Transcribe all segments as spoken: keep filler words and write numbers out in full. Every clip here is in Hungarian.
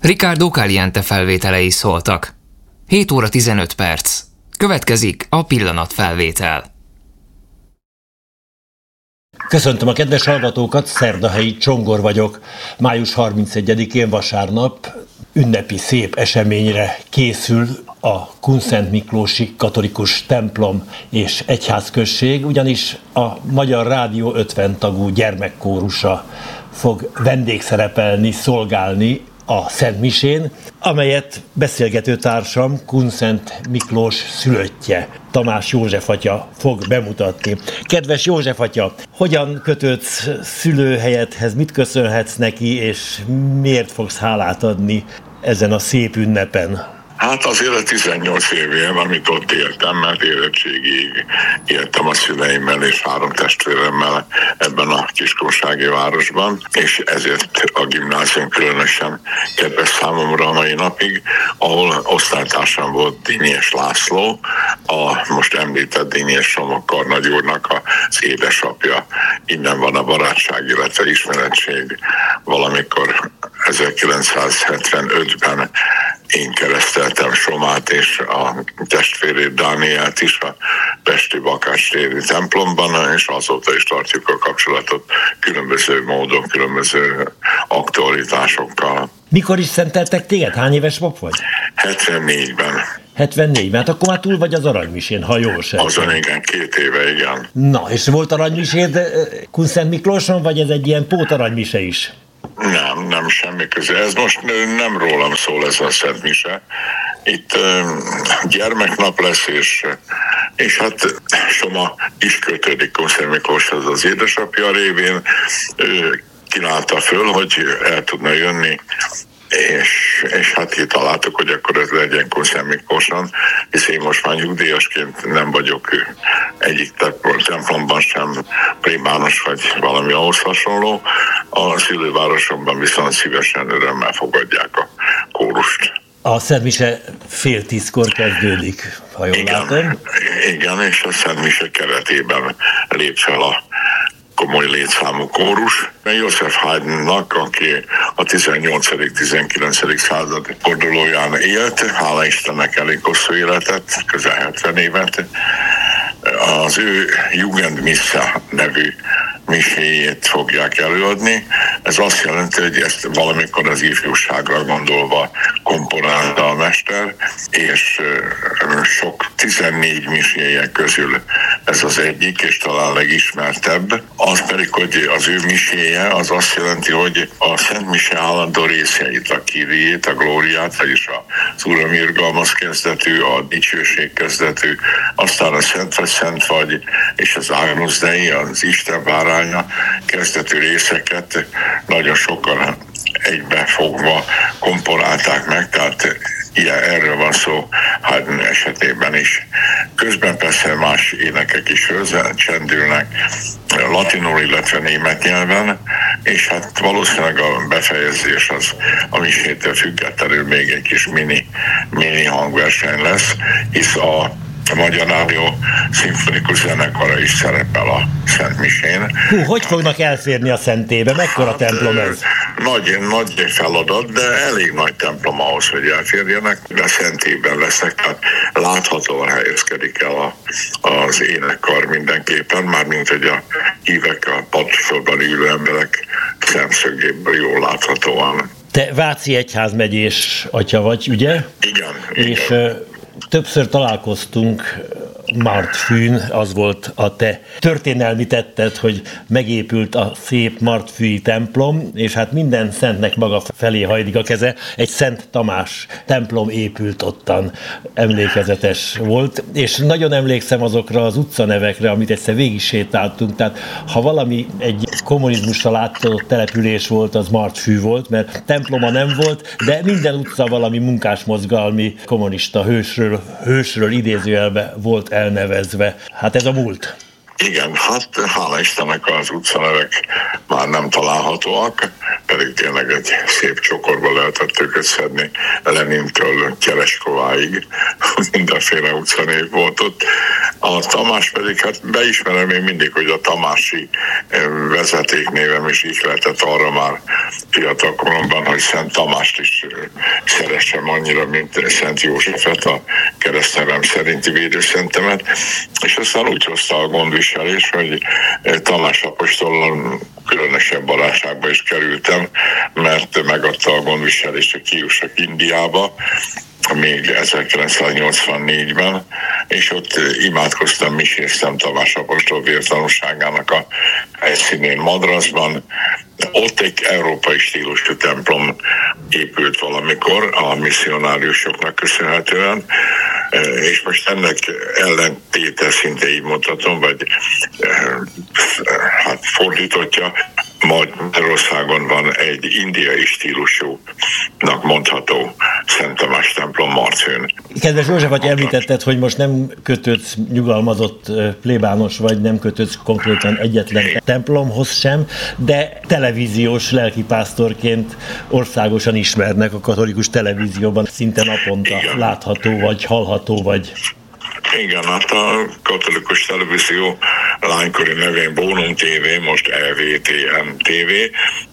Riccardo Caliente felvételei szóltak. hét óra tizenöt perc. Következik a pillanatfelvétel. Köszöntöm a kedves hallgatókat, Szerdahelyi Csongor vagyok. május harmincegyedikén vasárnap ünnepi szép eseményre készül a Kunszent Miklósi katolikus templom és egyházközség, ugyanis a Magyar Rádió ötven tagú gyermekkórusa fog vendégszerepelni, szolgálni a Szent Misén, amelyet beszélgető társam Kunszent Miklós szülöttje, Tamás József atya fog bemutatni. Kedves József atya, hogyan kötődsz szülőhelyedhez, mit köszönhetsz neki, és miért fogsz hálát adni ezen a szép ünnepen? Hát azért a tizennyolc évén, amit ott éltem, mert érettségig éltem a szüleimmel és három testvéremmel ebben a kiskunsági városban, és ezért a gimnázium különösen kedves számomra a mai napig, ahol osztálytársam volt Dínyés László, a most említett Dínyés Somok Karnagy úrnak az édesapja. Innen van a barátság, illetve ismeretség. Valamikor ezerkilencszázhetvenötben én kereszteltem Somát és a testvérét Dánielt is a pesti Bakácstéri templomban, és azóta is tartjuk a kapcsolatot különböző módon, különböző aktualitásokkal. Mikor is szenteltek téged? Hány éves pap vagy? hetvennégyben. hetvennégyben, hát akkor már túl vagy az aranymisén, ha jól sejtem. Azon igen, két éve, igen. Na, és volt aranymiséd Kunszent Miklóson, vagy ez egy ilyen pótaranymise is? Nem, nem semmi köze. Ez most nem rólam szól ez a Szent Mise. Itt gyermeknap lesz, és, és hát Soma is kötődik Kunszent Miklóshoz az édesapja révén. Ő kínálta föl, hogy el tudna jönni, és, és hát kitaláltuk, hogy akkor ez legyen Kunszent Miklóson, hisz én most már nyugdíjasként nem vagyok egyik templomban sem plébános, vagy valami ahhoz hasonló. A szülővárosomban viszont szívesen örömmel fogadják a kórust. A Szent Mise fél tízkor kezdődik, ha jól igen, látom. Igen, és a Szent Mise keretében lép fel a komoly létszámú kórus. Joseph Haydnnak, aki a tizennyolcadik-tizenkilencedik század fordulóján élt, hála Istennek elég hosszú életet, közel hetven évet, az ő Jugendmissa nevű miséjét fogják előadni. Ez azt jelenti, hogy ezt valamikor az ifjúságra gondolva komponálta a mester, és sok tizennégy miséje közül ez az egyik, és talán legismertebb. Az pedig, hogy az ő miséje, az azt jelenti, hogy a Szent Mise állandó részeit, a Kyriét, a Glóriát, vagyis az Uram irgalmaz kezdetű, a dicsőség kezdetű, aztán a Szent vagy Szent vagy, és az Agnus Dei, az Isten báránya kezdetű részeket nagyon sokan egybefogva komponálták meg, tehát ilyen, erről van szó Haydn esetében is. Közben persze más énekek is csendülnek latinul, illetve német nyelven, és hát valószínűleg a befejezés az a misétől függetlenül még egy kis mini, mini hangverseny lesz, hisz a A Magyar Rádió szimfonikus zenekara is szerepel a Szent Misén. Hú, hogy fognak elférni a szentébe? Mekkora hát, templom ez? Nagy, nagy feladat, de elég nagy templom ahhoz, hogy elférjenek. De szentében lesznek, tehát láthatóan helyezkedik el a, az énekkar mindenképpen, mármint hogy a hívek, a padsorban ülő emberek szemszögéből jól láthatóan. Te Váci egyházmegyés atya vagy, ugye? Igen. És igen. Többször találkoztunk Martfűn, az volt a te történelmi tetted, hogy megépült a szép martfűi templom, és hát minden szentnek maga felé hajlik a keze. Egy Szent Tamás templom épült ottan, emlékezetes volt, és nagyon emlékszem azokra az utcanevekre, amit egyszer végig sétáltunk, tehát ha valami egy kommunizmussal átadott település volt, az Martfű volt, mert temploma nem volt, de minden utca valami munkásmozgalmi kommunista hősről, hősről idézőjelbe volt elnevezve. Hát ez a múlt. Igen, hát hála Istennek az utcanevek már nem találhatóak, pedig tényleg egy szép csokorba lehetett őket szedni, Lenintől Kereskováig, mindenféle utcanév volt ott. A Tamás pedig, hát beismerem még mindig, hogy a Tamási vezetéknévem is ihletett arra már fiatal koromban, hogy Szent Tamást is szeressem annyira, mint Szent Józsefet, a keresztnevem szerinti védőszentemet, és aztán úgy hozta a gondviselés, hogy Tamás apostollal különösebb barátságba is kerültem, mert megadta a gondviselést, hogy kijussak Indiába, még ezerkilencszáznyolcvannégyben, és ott imádkoztam, miséreztem Tamás apostol vértanúságának a helyszínén Madrasban. Ott egy európai stílusú templom épült valamikor a misszionáriusoknak köszönhetően, és most ennek ellentéte, szinte így mondhatom, vagy hát fordítottja, Magyarországon van egy indiai stílusúnak mondható Szent Tamás templom Marcőn. Kedves József, hogy említetted, hogy most nem kötődsz nyugalmazott plébános, vagy nem kötődsz konkrétan egyetlen templomhoz sem, de televíziós lelkipásztorként országosan ismernek a katolikus televízióban, szinte naponta Igen. látható, vagy hallható, vagy... Igen, hát a katolikus televízió lánykori nevén Bónum té vé, most E V T M té vé,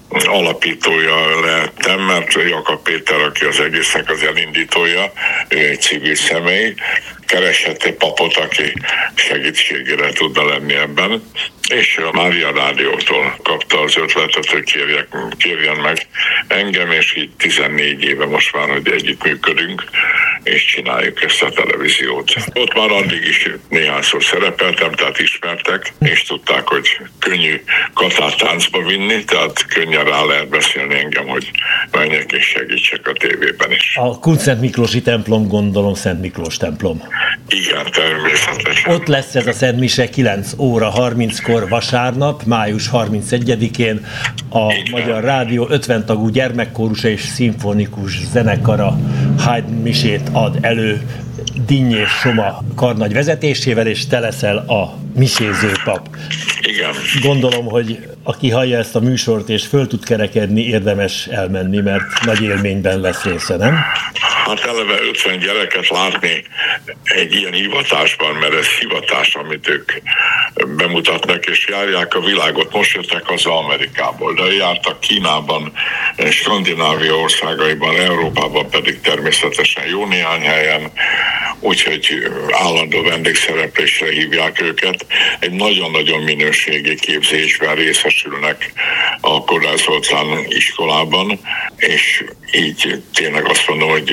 alapítója lehettem, mert Jakab Péter, aki az egésznek az elindítója, ő egy civil személy, keresett egy papot, aki segítségére tudna lenni ebben, és a Mária Rádiótól kapta az ötletet, hogy kérjek, kérjen meg engem, és így tizennégy éve most már, hogy együttműködünk, és csináljuk ezt a televíziót. Ott már addig is néhányszor szerepeltem, tehát ismertek, és tudták, hogy könnyű Katát táncba vinni, tehát könnyen rá lehet beszélni engem, hogy menjek és segítsek a tévében is. A Kunszent Miklósi templom, gondolom Szent Miklós templom. Igen, természetesen. Ott lesz ez a Szent Mise kilenc óra harminckor vasárnap, május harmincegyedikén a Igen. Magyar Rádió ötven tagú gyermekkórusa és szimfonikus zenekara Haydn misét ad elő Dinny és Soma karnagy vezetésével, és te leszel a miséző pap. Igen. Gondolom, hogy aki hallja ezt a műsort és föl tud kerekedni, érdemes elmenni, mert nagy élményben lesz része, nem? Hát eleve ötven gyereket látni egy ilyen hivatásban, mert ez hivatás, amit ők bemutatnak, és járják a világot. Most jöttek haza Amerikából, de jártak Kínában, Skandinávia országaiban, Európában pedig természetesen jó néhány helyen, úgyhogy állandó vendégszereplésre hívják őket. Egy nagyon-nagyon minőségi képzésben részesülnek a Kodály Zoltán iskolában, és így tényleg azt mondom, hogy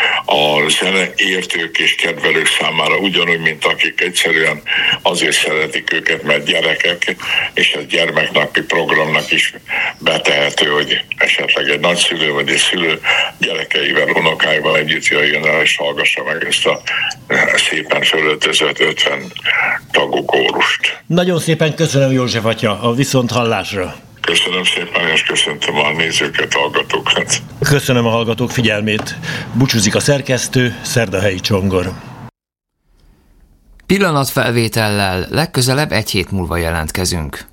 a zeneértők és kedvelők számára ugyanúgy, mint akik egyszerűen azért szeretik őket, mert gyerekek, és a gyermeknapi programnak is betehető, hogy esetleg egy nagyszülő vagy egy szülő gyerekeivel, unokáival együtt jöjjön el és hallgassa meg ezt a szépen fölöltözött ötven tagú kórust. Nagyon szépen köszönöm, József atya, a viszonthallásra. Köszönöm szépen, és köszöntöm a nézőket, hallgatókat. Köszönöm a hallgatók figyelmét. Búcsúzik a szerkesztő, Szerdahelyi Csongor. Pillanatfelvétellel legközelebb egy hét múlva jelentkezünk.